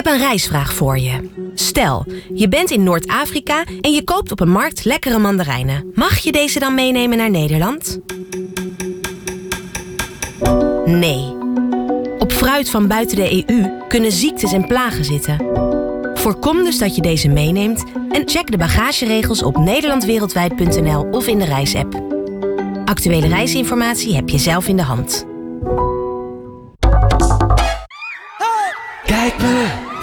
heb een reisvraag voor je. Stel, je bent in Noord-Afrika en je koopt op een markt lekkere mandarijnen. Mag je deze dan meenemen naar Nederland? Nee. Op fruit van buiten de EU kunnen ziektes en plagen zitten. Voorkom dus dat je deze meeneemt en check de bagageregels op nederlandwereldwijd.nl of in de reisapp. Actuele reisinformatie heb je zelf in de hand. Kijk me!